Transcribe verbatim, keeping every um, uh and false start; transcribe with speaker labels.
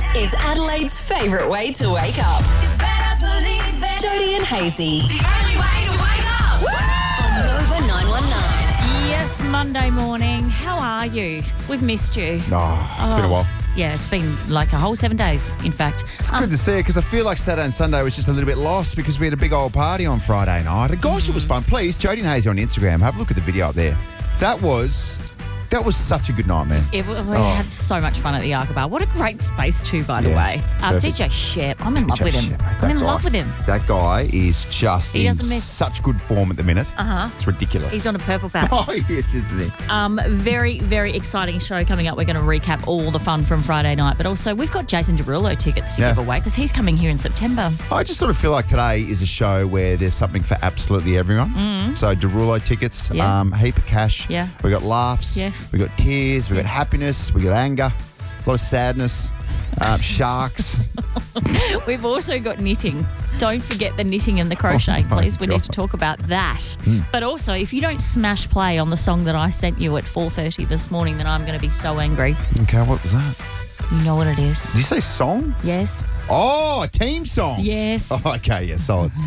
Speaker 1: is Adelaide's favourite way to wake up. You better believe it. Jody and Hazy. The only way to wake up. On Nova nine one nine.
Speaker 2: Yes, Monday morning. How are you? We've missed you.
Speaker 3: Oh, it's been a while.
Speaker 2: Yeah, it's been like a whole seven days, in fact.
Speaker 3: It's good to see it because I feel like Saturday and Sunday was just a little bit lost because we had a big old party on Friday night. And gosh, it was fun. Please, Jody and Hazy on Instagram, have a look at the video up there. That was... That was such a good night, man.
Speaker 2: It, we
Speaker 3: Oh.
Speaker 2: had so much fun at the Arca Bar. What a great space too, by the
Speaker 3: Yeah,
Speaker 2: way. Uh,
Speaker 3: perfect.
Speaker 2: D J Shep, I'm in love
Speaker 3: D J
Speaker 2: with him.
Speaker 3: Shep, mate,
Speaker 2: I'm
Speaker 3: that
Speaker 2: in
Speaker 3: guy-
Speaker 2: love with him.
Speaker 3: That guy is just
Speaker 2: He
Speaker 3: in
Speaker 2: doesn't miss-
Speaker 3: such good form at the minute.
Speaker 2: Uh-huh.
Speaker 3: It's ridiculous.
Speaker 2: He's on a purple patch.
Speaker 3: Oh, yes, isn't he?
Speaker 2: Um, very, very exciting show coming up. We're going to recap all the fun from Friday night, but also we've got Jason Derulo tickets to
Speaker 3: Yeah.
Speaker 2: give away because he's coming here in September.
Speaker 3: I just sort of feel like today is a show where there's something for absolutely everyone. Mm. So Derulo tickets,
Speaker 2: Yeah.
Speaker 3: um, heap of cash.
Speaker 2: Yeah.
Speaker 3: We got laughs.
Speaker 2: Yes.
Speaker 3: We got tears. We got happiness. We got anger. A lot of sadness. Um, sharks.
Speaker 2: We've also got knitting. Don't forget the knitting and the crochet,
Speaker 3: Oh my
Speaker 2: please. We need
Speaker 3: God.
Speaker 2: to talk about that. But also, if you don't smash play on the song that I sent you at four thirty this morning, then I'm going to be so angry.
Speaker 3: Okay, what was that?
Speaker 2: You know what it is.
Speaker 3: Did you say song?
Speaker 2: Yes.
Speaker 3: Oh, a team song.
Speaker 2: Yes.
Speaker 3: Oh, okay, yeah, solid.